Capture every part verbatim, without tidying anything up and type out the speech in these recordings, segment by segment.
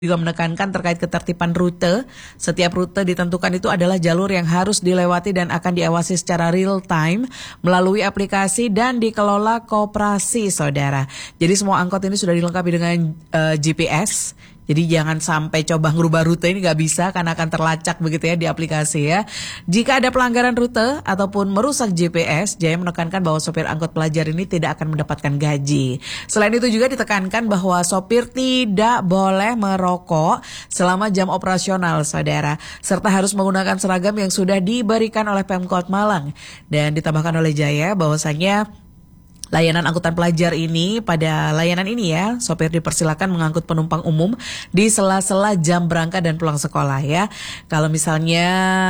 juga menekankan terkait ketertiban rute. Setiap rute ditentukan itu adalah jalur yang harus dilewati dan akan diawasi secara real time melalui aplikasi dan dikelola koperasi, saudara. Jadi semua angkot ini sudah dilengkapi dengan uh, G P S. Jadi jangan sampai coba ngerubah rute, ini nggak bisa karena akan terlacak begitu ya di aplikasi ya. Jika ada pelanggaran rute ataupun merusak G P S, Jaya menekankan bahwa sopir angkot pelajar ini tidak akan mendapatkan gaji. Selain itu juga ditekankan bahwa sopir tidak boleh merokok selama jam operasional, saudara. Serta harus menggunakan seragam yang sudah diberikan oleh Pemkot Malang. Dan ditambahkan oleh Jaya bahwasanya layanan angkutan pelajar ini, pada layanan ini ya, sopir dipersilakan mengangkut penumpang umum di sela-sela jam berangkat dan pulang sekolah ya. Kalau misalnya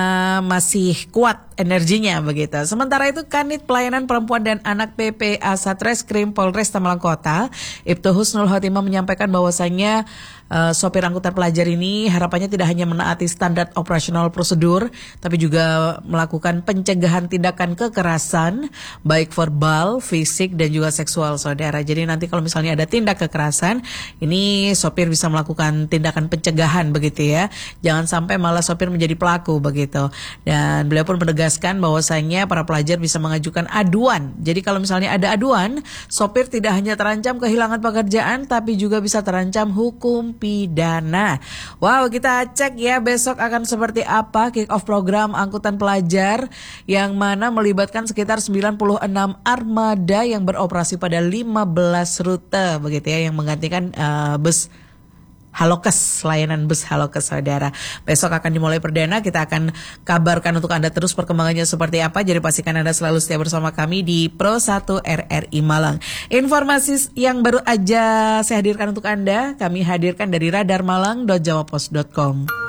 masih kuat energinya begitu. Sementara itu Kanit Pelayanan Perempuan dan Anak P P A Satreskrim Polresta Malang Kota, Ibtu Husnul Khotimah menyampaikan bahwasanya uh, sopir angkutan pelajar ini harapannya tidak hanya menaati standar operasional prosedur, tapi juga melakukan pencegahan tindakan kekerasan, baik verbal, fisik, dan juga seksual, saudara. Jadi nanti kalau misalnya ada tindak kekerasan, ini sopir bisa melakukan tindakan pencegahan begitu ya. Jangan sampai malah sopir menjadi pelaku begitu. Dan beliau pun menegaskan bahwasanya para pelajar bisa mengajukan aduan. Jadi kalau misalnya ada aduan, sopir tidak hanya terancam kehilangan pekerjaan, tapi juga bisa terancam hukum pidana. Wow, kita cek ya besok akan seperti apa kick off program angkutan pelajar yang mana melibatkan sekitar sembilan puluh enam armada yang beroperasi pada lima belas rute begitu ya, yang menggantikan uh, bus Halokes, layanan bus Halokes, saudara. Besok akan dimulai perdana, kita akan kabarkan untuk Anda terus perkembangannya seperti apa. Jadi pastikan Anda selalu setia bersama kami di Pro satu R R I Malang. Informasi yang baru aja saya hadirkan untuk Anda, kami hadirkan dari radar malang dot jawa post dot com.